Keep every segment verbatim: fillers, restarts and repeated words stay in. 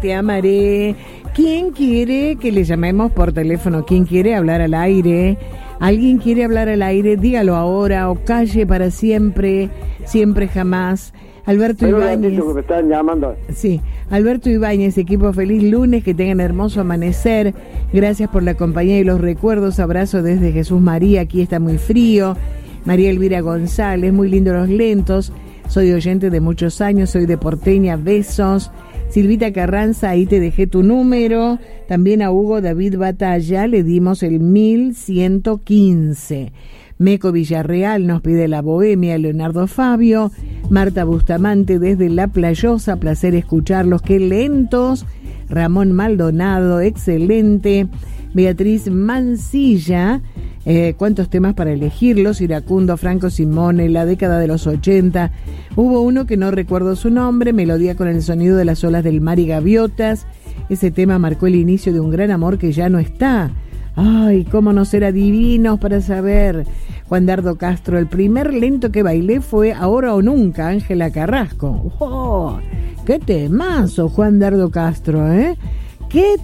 te amaré. ¿Quién quiere que le llamemos por teléfono? ¿Quién quiere hablar al aire? ¿Alguien quiere hablar al aire? Dígalo ahora o calle para siempre, siempre jamás. Alberto Pero Ibáñez. Que me están llamando. Sí, Alberto Ibáñez, equipo, feliz lunes, que tengan hermoso amanecer. Gracias por la compañía y los recuerdos. Abrazo desde Jesús María, aquí está muy frío. María Elvira González, muy lindo los lentos. Soy oyente de muchos años, soy de Porteña, besos. Silvita Carranza, ahí te dejé tu número. También a Hugo David Batalla le dimos el mil ciento quince. Meco Villarreal nos pide la bohemia, Leonardo Fabio. Marta Bustamante desde La Playosa, placer escucharlos, qué lentos. Ramón Maldonado, excelente. Beatriz Mancilla, eh, cuántos temas para elegirlos. Iracundo, Franco Simone, la década de los ochenta. Hubo uno que no recuerdo su nombre, Melodía con el sonido de las olas del mar y gaviotas. Ese tema marcó el inicio de un gran amor que ya no está. Ay, cómo no ser adivinos para saber. Juan Dardo Castro, el primer lento que bailé fue Ahora o Nunca, Ángela Carrasco. ¡Oh! ¡Qué temazo, Juan Dardo Castro, eh! ¡Qué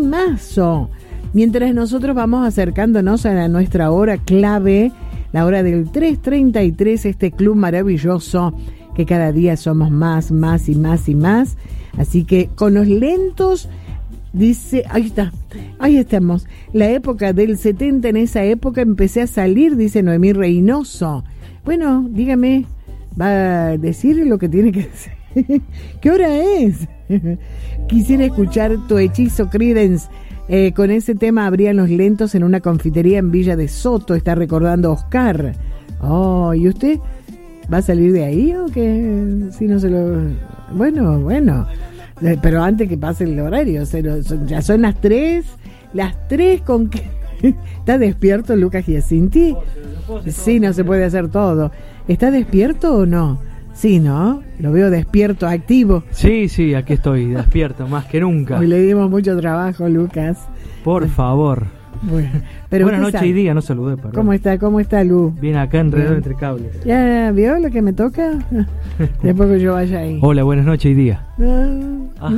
temazo! Mientras nosotros vamos acercándonos a nuestra hora clave, la hora del tres treinta y tres, este club maravilloso, que cada día somos más, más y más y más. Así que con los lentos... Dice, ahí está, ahí estamos. La época del setenta, en esa época empecé a salir, dice Noemí Reynoso. Bueno, dígame, ¿va a decir lo que tiene que decir? ¿Qué hora es? Quisiera escuchar tu hechizo, Creedence. Eh, con ese tema abrían los lentos en una confitería en Villa de Soto, está recordando Oscar. Oh, ¿y usted va a salir de ahí o qué? Si no se lo... Bueno, bueno... Pero antes que pase el horario, o sea, ya son las tres, las tres con que... ¿Está despierto Lucas Giacinti? Sí, no se puede hacer todo. ¿Está despierto o no? Sí, ¿no? Lo veo despierto, activo. Sí, sí, aquí estoy, despierto, más que nunca. Hoy le dimos mucho trabajo, Lucas. Por favor. Bueno, pero buenas noches y día, no saludé, perdón. ¿Cómo está? ¿Cómo está, Lu? Bien, acá enredado entre cables. ¿Ya vio lo que me toca? Después que yo vaya ahí. Hola, buenas noches y día. Ah.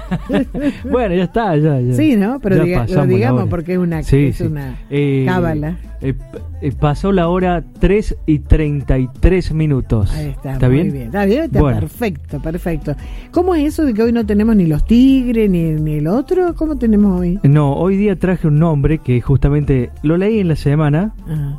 Bueno, ya está, ya, ya. Sí, ¿no? Pero diga, lo digamos porque es una, sí, es sí. una eh, cábala. Eh, eh, pasó la hora tres y treinta y tres minutos. Ahí está, ¿Está muy bien? bien. Está bien, está bueno. perfecto, perfecto. ¿Cómo es eso de que hoy no tenemos ni los tigres ni, ni el otro? ¿Cómo tenemos hoy? No, hoy día traje un nombre que justamente lo leí en la semana. Ah.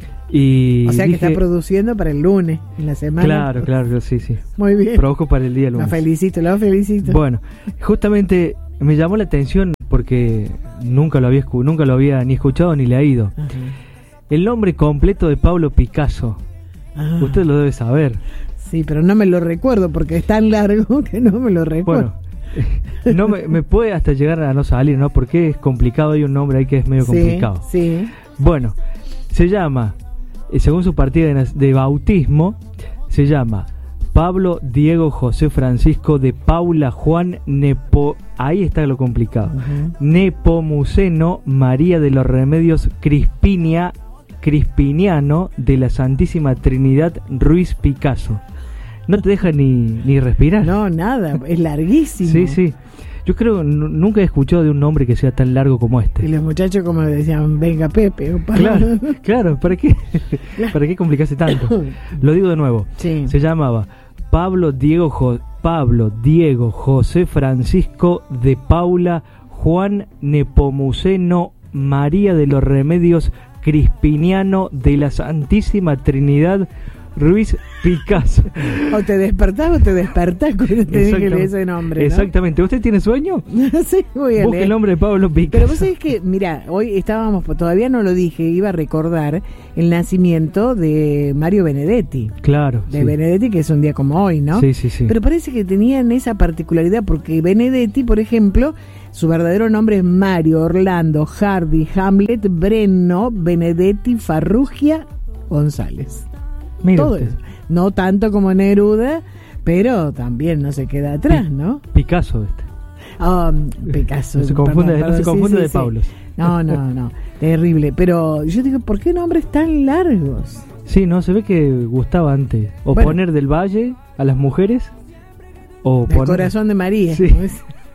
Y o sea dije, que está produciendo para el lunes, en la semana. Claro, claro, sí, sí. Muy bien. Produjo para el día lunes. Lo felicito, lo felicito. Bueno, justamente me llamó la atención porque nunca lo había nunca lo había ni escuchado ni leído. Uh-huh. El nombre completo de Pablo Picasso. Ah. Usted lo debe saber. Sí, pero no me lo recuerdo porque es tan largo que no me lo recuerdo. Bueno, no me, me puede hasta llegar a no salir, ¿no? Porque es complicado, hay un nombre ahí que es medio sí, complicado. Sí. Bueno, se llama, según su partida de, de bautismo, se llama Pablo Diego José Francisco de Paula Juan Nepo... Ahí está lo complicado. Uh-huh. Nepomuceno María de los Remedios Crispinia, Crispiniano de la Santísima Trinidad Ruiz Picasso. No te deja ni, ni respirar. No, nada, es larguísimo. Sí, sí. Yo creo que n- nunca he escuchado de un nombre que sea tan largo como este. Y los muchachos como decían, venga Pepe. Opa. Claro, claro, ¿para qué? ¿Para qué complicarse tanto? Lo digo de nuevo. Sí. Se llamaba Pablo Diego jo- Pablo Diego José Francisco de Paula Juan Nepomuceno María de los Remedios Crispiniano de la Santísima Trinidad Ruiz Picasso. O te despertás o te despertás cuando te dije que leer ese nombre, ¿no? Exactamente. ¿Usted tiene sueño? Sí, voy a Busque leer. el nombre de Pablo Picasso. Pero vos sabés que, mira, hoy estábamos, todavía no lo dije, iba a recordar el nacimiento de Mario Benedetti. Claro. De sí. Benedetti, que es un día como hoy, ¿no? Sí, sí, sí. Pero parece que tenían esa particularidad porque Benedetti, por ejemplo, su verdadero nombre es Mario Orlando Hardy Hamlet Breno Benedetti Farrugia González. Mira Todo usted. eso. No tanto como Neruda, pero también no se queda atrás, ¿no? Picasso este. Oh, Picasso. No se confunde, perdón, no se perdón, confunde sí, de sí, Pablos. sí. No, no, no. Terrible. Pero yo digo, ¿por qué nombres tan largos? Sí, no, se ve que gustaba antes. O bueno, poner del Valle a las mujeres. O el poner... corazón de María. Sí. ¿No es?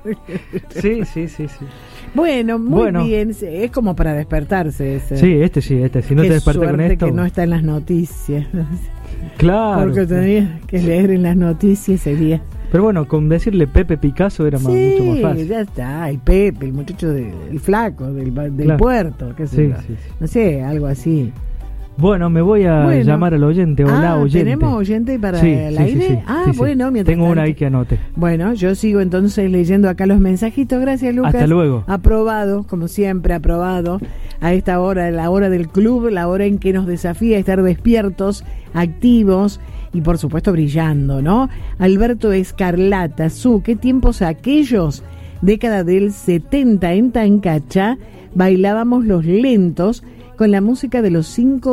Sí, sí, sí, sí. Bueno, muy bueno. bien, es como para despertarse ese. Sí, este sí, este. Si no Qué te despertas con suerte esto. que no está en las noticias. Claro. Porque tenía que leer en las noticias sería. Pero bueno, con decirle Pepe Picasso era más, Sí, mucho más fácil. ya está, el Pepe, el muchacho del el flaco, del, del Claro. puerto, qué sé Sí, yo. sí, sí. No sé, algo así. Bueno, me voy a Bueno. llamar al oyente. Hola, Ah, oyente. ¿tenemos oyente para Sí, el sí, aire? sí, sí, ah, sí, sí. bueno, mientras Tengo una tanto. ahí que anote. Bueno, yo sigo entonces leyendo acá los mensajitos. Gracias, Lucas. Hasta luego. Aprobado, como siempre, aprobado. A esta hora, la hora del club, la hora en que nos desafía estar despiertos, activos y, por supuesto, brillando, ¿no? Alberto Escarlata, su, ¿qué tiempos aquellos? Década del setenta en Tancacha, bailábamos los lentos con la música de los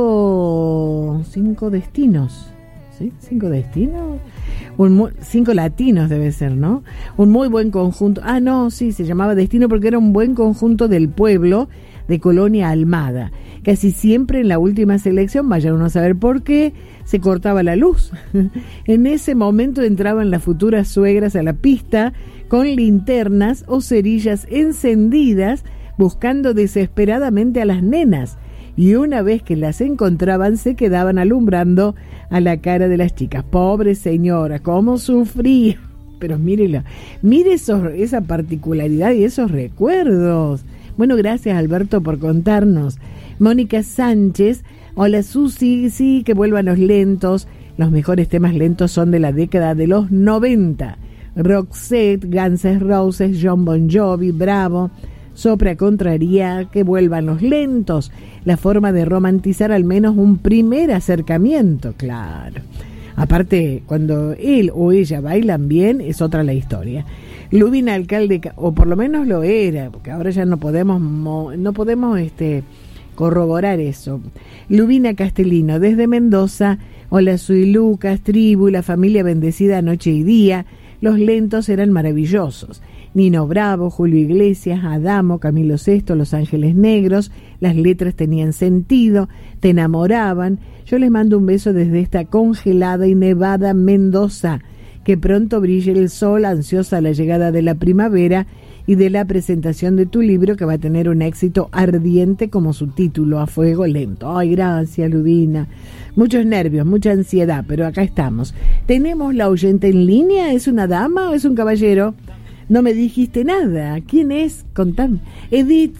cinco cinco destinos, ¿sí? Cinco destinos, un mu- cinco latinos debe ser, ¿no? Un muy buen conjunto. Ah, no, sí, se llamaba Destino porque era un buen conjunto del pueblo de Colonia Almada. Casi siempre en la última selección, vaya uno a saber por qué, se cortaba la luz. En ese momento entraban las futuras suegras a la pista con linternas o cerillas encendidas buscando desesperadamente a las nenas. Y una vez que las encontraban se quedaban alumbrando a la cara de las chicas. Pobre señora, cómo sufría. Pero mírela, mire esos, esa particularidad y esos recuerdos. Bueno, gracias Alberto por contarnos. Mónica Sánchez, hola Susi, sí, que vuelvan los lentos. Los mejores temas lentos son de la década de los noventa. Roxette, Guns N' Roses, John Bon Jovi, Bravo. Sopra contraría, que vuelvan los lentos, la forma de romantizar al menos un primer acercamiento, claro. Aparte, cuando él o ella bailan bien, es otra la historia. Lubina Alcalde, o por lo menos lo era, porque ahora ya no podemos, no podemos este, corroborar eso. Lubina Castellino, desde Mendoza, hola, soy Lucas, tribu, la familia bendecida noche y día, los lentos eran maravillosos. Nino Bravo, Julio Iglesias, Adamo, Camilo Sesto, Los Ángeles Negros, las letras tenían sentido, te enamoraban. Yo les mando un beso desde esta congelada y nevada Mendoza, que pronto brille el sol, ansiosa la llegada de la primavera y de la presentación de tu libro que va a tener un éxito ardiente como su título, A Fuego Lento. Ay, gracias, Lubina. Muchos nervios, mucha ansiedad, pero acá estamos. ¿Tenemos la oyente en línea? ¿Es una dama o es un caballero? No me dijiste nada. ¿Quién es? Contame. Edith.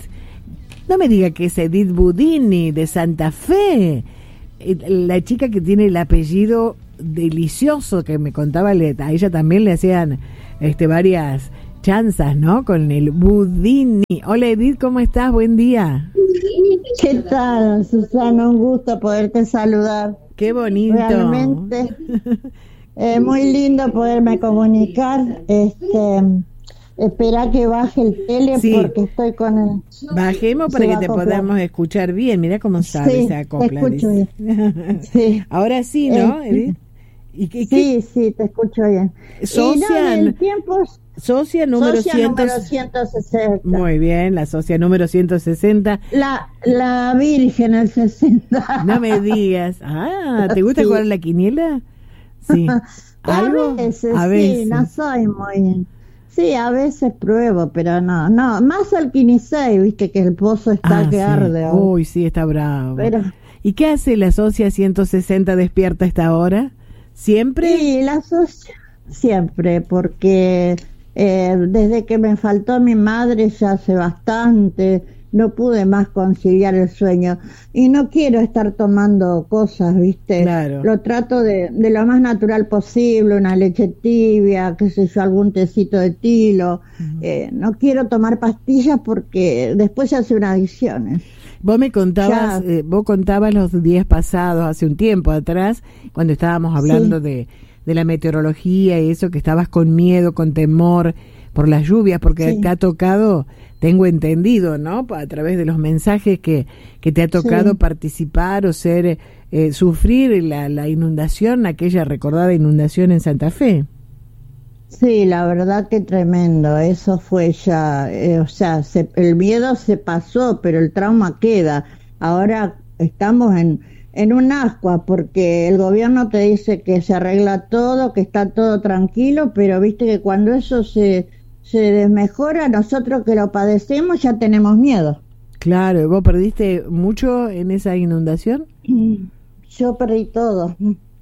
No me diga que es Edith Budini de Santa Fe. La chica que tiene el apellido delicioso que me contaba, a ella también le hacían este, varias chanzas, ¿no? Con el Budini. Hola Edith, ¿cómo estás? Buen día. ¿Qué tal, Susana? Un gusto poderte saludar. Qué bonito. Realmente eh, muy lindo poderme comunicar. Este, espera que baje el tele, sí, porque estoy con el... Bajemos para que te podamos escuchar bien. Mira cómo sabes, sí, se acopla. Te escucho bien. Sí. Ahora sí, ¿no, eh, Edith? ¿Y qué, sí, qué? sí, te escucho bien. Socia, y no, tiempo, socia número, socia cien... número ciento sesenta. Muy bien, la socia número ciento sesenta. La, la Virgen, el sesenta. No me digas. Ah, ¿te gusta sí. jugar a la quiniela? Sí. ¿Algo? A veces, a veces, sí, no soy muy... Sí, a veces pruebo, pero no, no, más al quince, viste que el pozo está ah, que sí. arde. Uy, sí, está bravo. Pero... ¿Y qué hace la socia ciento sesenta despierta a esta hora? ¿Siempre? Sí, la socia siempre, porque eh, desde que me faltó mi madre ya hace bastante, no pude más conciliar el sueño y no quiero estar tomando cosas, ¿viste? Claro. Lo trato de, de lo más natural posible, una leche tibia, qué sé yo, algún tecito de tilo. Uh-huh. eh, no quiero tomar pastillas porque después se hace una adicción. Vos me contabas, eh, vos contabas los días pasados, hace un tiempo atrás, cuando estábamos hablando sí. de, de la meteorología y eso, que estabas con miedo, con temor por las lluvias, porque sí. te ha tocado, tengo entendido, ¿no? A través de los mensajes que, que te ha tocado sí. participar o ser, eh, sufrir la, la inundación, aquella recordada inundación en Santa Fe. Sí, la verdad que tremendo, eso fue ya, eh, o sea, se, el miedo se pasó, pero el trauma queda. Ahora estamos en, en un ascua, porque el gobierno te dice que se arregla todo, que está todo tranquilo, pero viste que cuando eso se, se desmejora, nosotros que lo padecemos ya tenemos miedo. Claro, ¿vos perdiste mucho en esa inundación? Yo perdí todo.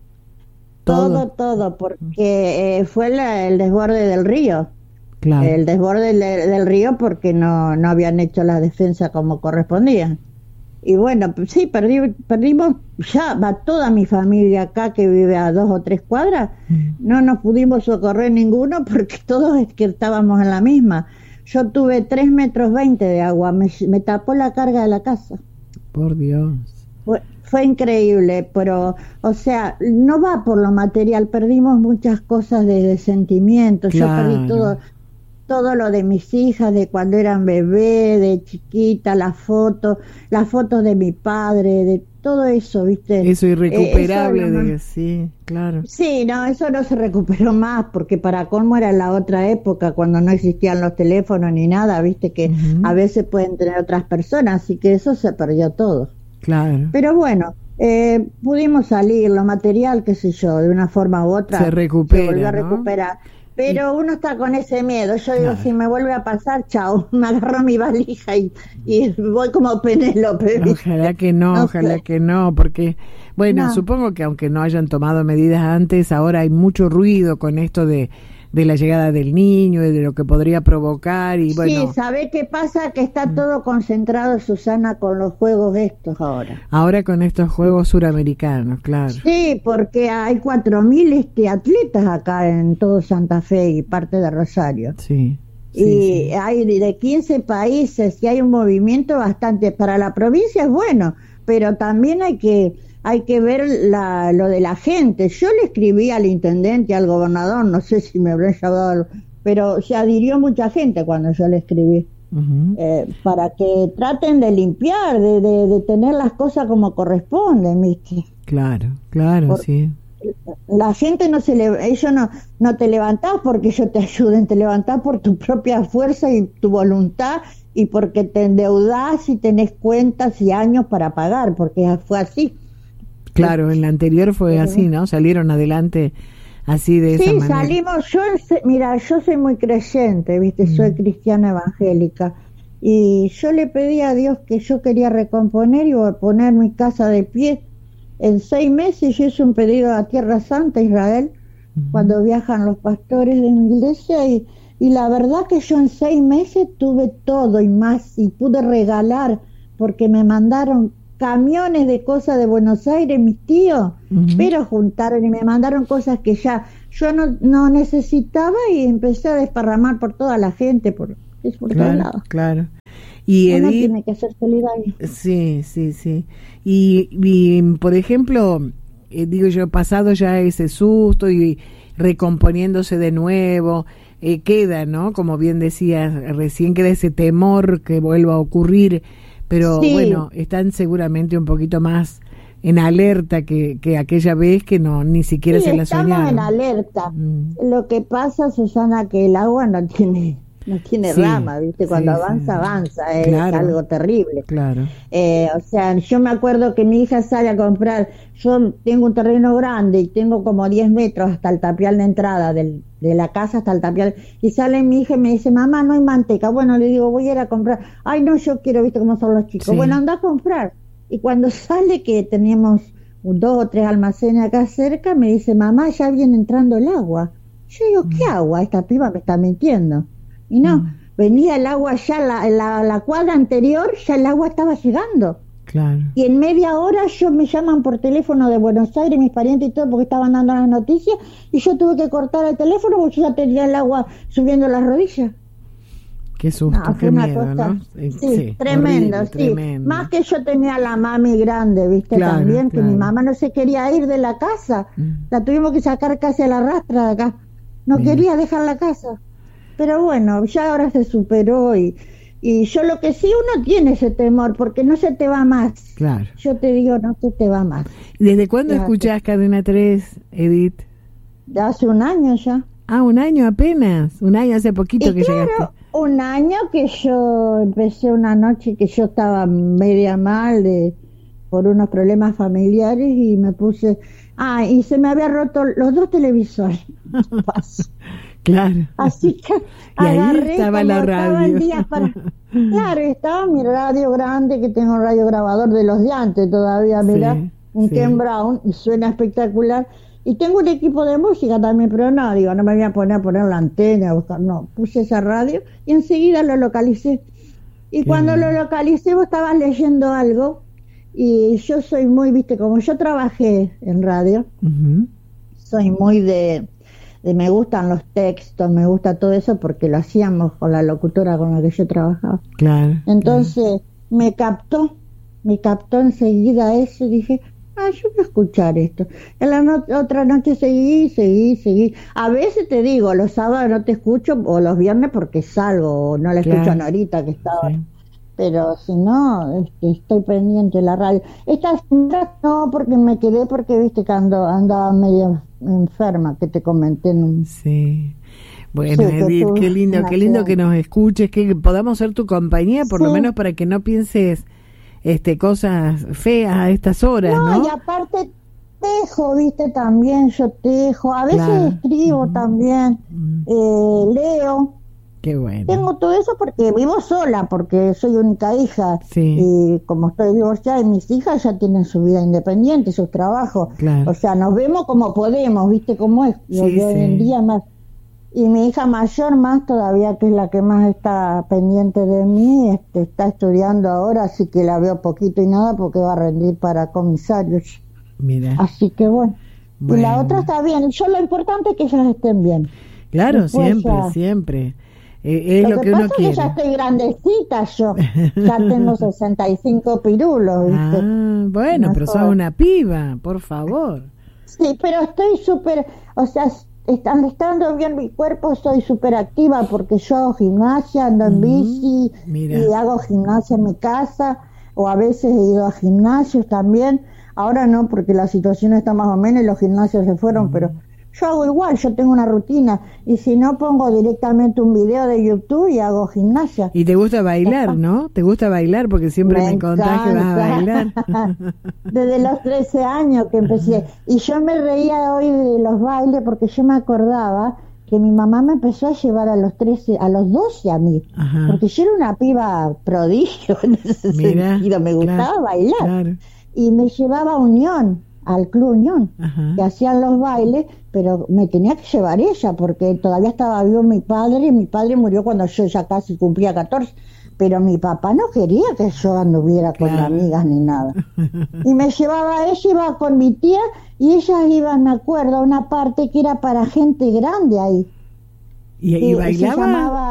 Todo, todo, todo porque eh, fue la, el desborde del río. Claro. El desborde del, del río porque no, no habían hecho la defensa como correspondía. Y bueno, sí, perdí, perdimos, ya va toda mi familia acá que vive a dos o tres cuadras, mm. no nos pudimos socorrer ninguno porque todos es que estábamos en la misma. Yo tuve tres metros veinte de agua, me, me tapó la carga de la casa. Por Dios. Fue, fue increíble, pero, o sea, no va por lo material, perdimos muchas cosas de, de sentimientos, claro. Yo perdí todo. Todo lo de mis hijas, de cuando eran bebé, de chiquita, las fotos, las fotos de mi padre, de todo eso, ¿viste? Eso irrecuperable, eh, eso, de, no, sí, claro. Sí, no, eso no se recuperó más, porque para colmo era la otra época, cuando no existían los teléfonos ni nada, ¿viste? Que uh-huh. a veces pueden tener otras personas, así que eso se perdió todo. Claro. Pero bueno, eh, pudimos salir, lo material, qué sé yo, de una forma u otra. Se recupera, se volvió a ¿no? recuperar. Pero uno está con ese miedo. Yo digo, claro. Si me vuelve a pasar, chao, me agarro mi valija y, y voy como Penélope. Ojalá que no, no ojalá sé. que no, porque, bueno, no. Supongo que aunque no hayan tomado medidas antes, ahora hay mucho ruido con esto de, de la llegada del niño y de lo que podría provocar. Y bueno. Sí, ¿sabe qué pasa? Que está todo concentrado, Susana, con los juegos estos ahora. Ahora con estos juegos suramericanos, claro. Sí, porque hay cuatro mil este, atletas acá en todo Santa Fe y parte de Rosario. Sí. Y sí, sí. Hay de quince países y hay un movimiento bastante. Para la provincia es bueno, pero también hay que... hay que ver la, lo de la gente. Yo le escribí al intendente y al gobernador, no sé si me habrán llamado, pero se adhirió mucha gente cuando yo le escribí, uh-huh. eh, para que traten de limpiar, de, de, de tener las cosas como corresponden, ¿viste? Claro, claro, Por, sí. La gente no se le, ellos no, no te levantás porque ellos te ayuden, te levantás por tu propia fuerza y tu voluntad y porque te endeudás y tenés cuentas y años para pagar, porque fue así. Claro, en la anterior fue así, ¿no? Salieron adelante así de sí, esa manera. Sí, salimos, yo, mira, yo soy muy creyente, ¿viste? Mm. Soy cristiana evangélica. Y yo le pedí a Dios que yo quería recomponer y poner mi casa de pie. En seis meses yo hice un pedido a Tierra Santa, Israel, mm. cuando viajan los pastores de mi iglesia. Y, y la verdad que yo en seis meses tuve todo y más. Y pude regalar, porque me mandaron camiones de cosas de Buenos Aires, mis tíos, uh-huh. pero juntaron y me mandaron cosas que ya yo no, no necesitaba y empecé a desparramar por toda la gente, por, por claro, todos lados. Claro. Y Uno Edith, tiene que ser solidario. Sí, sí, sí. Y, y por ejemplo, eh, digo yo, pasado ya ese susto y recomponiéndose de nuevo, eh, queda, ¿no? Como bien decías, recién queda ese temor que vuelva a ocurrir. Pero sí. Bueno, están seguramente un poquito más en alerta que, que aquella vez que no ni siquiera sí, se la soñaron. Estamos en alerta. Mm. Lo que pasa, Susana, que el agua no tiene no tiene sí, rama, ¿viste? Cuando sí, avanza, sí. avanza, es claro, algo terrible. Claro. Eh, o sea, yo me acuerdo que mi hija sale a comprar, yo tengo un terreno grande y tengo como diez metros hasta el tapial de entrada del, de la casa hasta el tapial, y sale mi hija y me dice, mamá, no hay manteca. Bueno, le digo, voy a ir a comprar. Ay, no, yo quiero, ¿viste cómo son los chicos? Sí. Bueno, anda a comprar. Y cuando sale, que teníamos dos o tres almacenes acá cerca, me dice, mamá, ya viene entrando el agua. Yo digo, ¿qué agua? Esta piba me está mintiendo. Y no, mm. venía el agua ya, la, la, la cuadra anterior, ya el agua estaba llegando. Claro. Y en media hora yo me llaman por teléfono de Buenos Aires, mis parientes y todo, porque estaban dando las noticias, y yo tuve que cortar el teléfono porque yo ya tenía el agua subiendo las rodillas. Qué susto, no, qué miedo, cosa, ¿no? Sí, sí tremendo, horrible, sí. Tremendo. Más que yo tenía la mami grande, ¿viste? Claro, también, claro. Que mi mamá no se quería ir de la casa. Mm. La tuvimos que sacar casi a la rastra de acá. No Bien. quería dejar la casa. Pero bueno, ya ahora se superó y, y yo lo que sí, uno tiene ese temor porque no se te va más. Claro. Yo te digo, no se te va más. ¿Desde cuándo ya escuchás Cadena tres, Edith? De hace un año ya. Ah, un año apenas, un año hace poquito y que claro, llegaste. Un año que yo empecé una noche que yo estaba media mal de por unos problemas familiares y me puse, ah, y se me había roto los dos televisores. Claro. Así que y agarré, ahí estaba la radio. Estaba el día para... Claro, estaba mi radio grande, que tengo un radio grabador de los de antes todavía, mirá, sí, un sí. Ken Brown, y suena espectacular. Y tengo un equipo de música también, pero no, digo, no me voy a poner a poner la antena, a buscar, no, puse esa radio y enseguida lo localicé. Y Qué cuando bien. lo localicé, vos estabas leyendo algo, y yo soy muy, viste, como yo trabajé en radio, uh-huh. soy muy de, de, me gustan los textos, me gusta todo eso, porque lo hacíamos con la locutora con la que yo trabajaba. Claro. Entonces, claro. me captó, me captó enseguida eso, y dije, ah, yo voy a escuchar esto. En la no- otra noche seguí, seguí, seguí. A veces te digo, los sábados no te escucho, o los viernes porque salgo, o no la claro. escucho a Norita que estaba. Sí. Pero si no, este, estoy pendiente de la radio. Esta semana no, porque me quedé, porque viste que ando, andaba medio enferma, que te comenté en un... Sí. Bueno, sí, Edith, qué lindo, qué lindo que nos escuches, que podamos ser tu compañía, por sí. lo menos para que no pienses este cosas feas a estas horas, ¿no? No, y aparte tejo, viste, también yo tejo, a veces claro. escribo uh-huh. también, uh-huh. eh, leo. Qué bueno. Tengo todo eso porque vivo sola, porque soy única hija, sí. y como estoy divorciada, y mis hijas ya tienen su vida independiente, sus trabajos, claro. o sea, nos vemos como podemos, viste cómo es, sí, hoy sí. en día más. Y mi hija mayor más todavía, que es la que más está pendiente de mí, este, está estudiando ahora, así que la veo poquito y nada porque va a rendir para comisarios. Mira. Así que bueno. bueno. Y la otra está bien. Yo lo importante es que ellas estén bien. Claro, Después siempre, ya... siempre. Eh, es lo, lo que, que pasa uno es quiere. que ya estoy grandecita yo. Ya tengo sesenta y cinco pirulos, ¿viste? Ah, bueno, no pero sos una piba, por favor. Sí, pero estoy súper, o sea... Están estando bien mi cuerpo, soy súper activa porque yo hago gimnasia, ando en bici uh-huh. y hago gimnasia en mi casa, o a veces he ido a gimnasios también. Ahora no, porque la situación está más o menos y los gimnasios se fueron, uh-huh. pero yo hago igual, yo tengo una rutina, y si no pongo directamente un video de YouTube y hago gimnasia. Y te gusta bailar, ¿no? Te gusta bailar porque siempre me, me contás que vas a bailar. Desde los trece años que empecé, y yo me reía hoy de los bailes porque yo me acordaba que mi mamá me empezó a llevar a los trece, a los doce a mí, Ajá. porque yo era una piba prodigio en ese Mira, sentido, me gustaba claro, bailar, claro. y me llevaba a Unión, al Club Unión, Ajá. que hacían los bailes, pero me tenía que llevar ella, porque todavía estaba vivo mi padre, y mi padre murió cuando yo ya casi cumplía catorce, pero mi papá no quería que yo anduviera con claro. amigas ni nada. Y me llevaba a ella, iba con mi tía, y ellas iban, me acuerdo, a una parte que era para gente grande ahí. ¿Y, y, y bailaba? Se llamaba...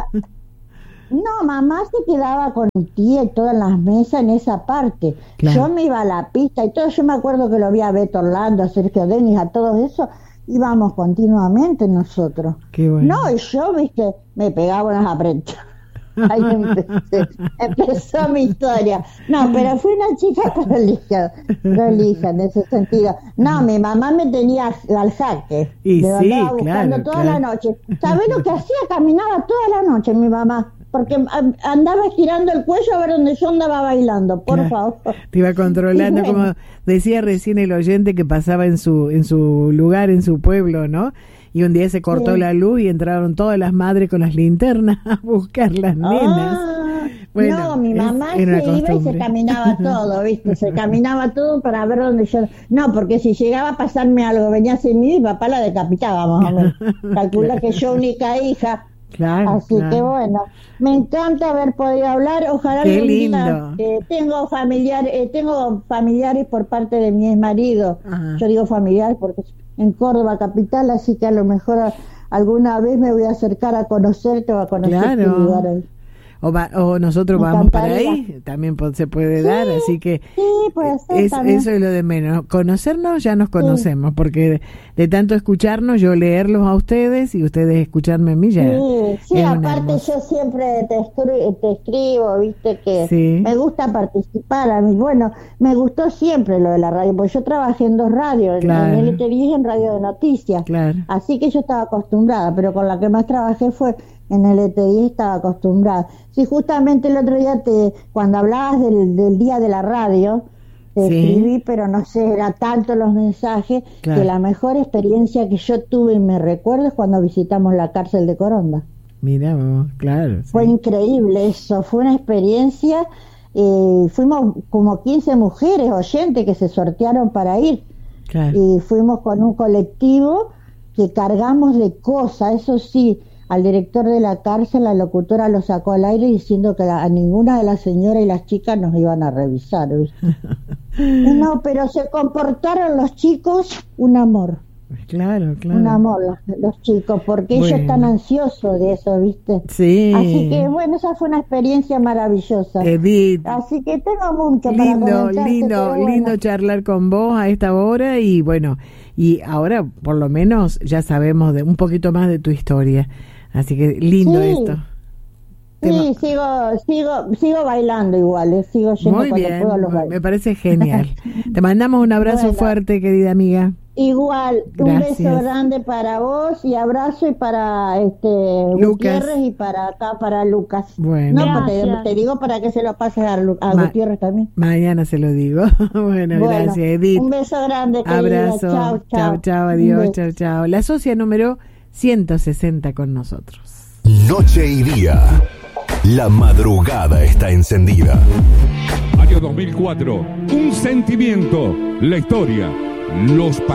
No, mamá se quedaba con mi tía y todas las mesas en esa parte. Claro. Yo me iba a la pista y todo. Yo me acuerdo que lo vi a Beto Orlando, a Sergio Denis, a todos esos. Íbamos continuamente nosotros. Qué bueno. No, y yo, viste, me pegaba unas apretadas. Ahí empecé, empezó mi historia. No, pero fui una chica prolija, prolija en ese sentido. No, mi mamá me tenía al jaque. Y me sí, andaba buscando claro, toda claro. la noche. ¿Sabés lo que hacía? Caminaba toda la noche mi mamá. Porque andaba estirando el cuello a ver dónde yo andaba bailando, por claro. favor. Te iba controlando, bueno. Como decía recién el oyente, que pasaba en su en su lugar, en su pueblo, ¿no? Y un día se cortó sí. la luz y entraron todas las madres con las linternas a buscar las nenas. Ah, bueno, no, mi mamá es, se iba y se caminaba todo, ¿viste? Se caminaba todo para ver dónde yo... No, porque si llegaba a pasarme algo, venía sin mí, mi papá la decapitaba, más o menos. Calcula que yo, única hija... Claro, así claro. que bueno, me encanta haber podido hablar. Ojalá Qué algún lindo. día, eh, tengo familiares, eh, tengo familiares por parte de mi exmarido. Yo digo familiares porque en Córdoba capital, así que a lo mejor a, alguna vez me voy a acercar a conocerte o a conocer claro. tu lugar ahí. O, va, o nosotros me vamos encantaría. Para ahí, también se puede sí, dar, así que sí, puede ser es, eso es lo de menos. Conocernos ya nos conocemos, sí. porque de, de tanto escucharnos, yo leerlos a ustedes y ustedes escucharme a mí ya. Sí, sí aparte yo siempre te, escri- te escribo, viste que sí. me gusta participar a mí. Bueno, me gustó siempre lo de la radio, porque yo trabajé en dos radios, claro. en L T diez y en Radio de Noticias, claro. así que yo estaba acostumbrada, pero con la que más trabajé fue en el L T diez, estaba acostumbrada. Sí, justamente el otro día, te cuando hablabas del, del día de la radio, te Sí. escribí, pero no sé, era tanto los mensajes, Claro. que la mejor experiencia que yo tuve y me recuerdo es cuando visitamos la cárcel de Coronda. Mira vos, claro. Sí. Fue increíble eso, fue una experiencia. Eh, fuimos como quince mujeres oyentes que se sortearon para ir, Claro. y fuimos con un colectivo que cargamos de cosas. Eso sí, al director de la cárcel, la locutora lo sacó al aire diciendo que a ninguna de las señoras y las chicas nos iban a revisar, ¿viste? No, pero se comportaron los chicos un amor, Claro, claro. un amor los, los chicos, porque Bueno. ellos están ansiosos de eso, ¿viste? Sí. Así que bueno, esa fue una experiencia maravillosa. Edith, Así que tengo mucho para lindo, comentarte, lindo, pero bueno. lindo charlar con vos a esta hora y bueno, y ahora por lo menos ya sabemos de un poquito más de tu historia. Así que lindo Sí. esto. Te Sí, ma- sigo, sigo, sigo bailando igual, eh, sigo yendo Muy cuando bien, puedo a los me bailes. parece genial. Te mandamos un abrazo Bueno. fuerte, querida amiga. Igual, Gracias. un beso grande para vos y abrazo y para este Lucas. Gutiérrez y para acá para Lucas. Bueno. No, te, Gracias. te digo para que se lo pases a, Lu- a Ma- Gutiérrez también. Mañana se lo digo. bueno, Bueno, gracias, Edith. un beso grande, querida. Abrazo. Chao, chao. Chao, chao, Un adiós, beso. chao, chao. La socia número ciento sesenta con nosotros. Noche y día. La madrugada está encendida. Año dos mil cuatro. Un sentimiento. La historia. Los